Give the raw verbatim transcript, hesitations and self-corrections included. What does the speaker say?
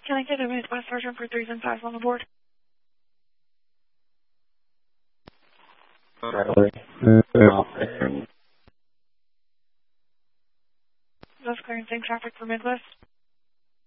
Can I get a Midwest Sergeant for threes and fives on the board? Those clearancing traffic for Midwest.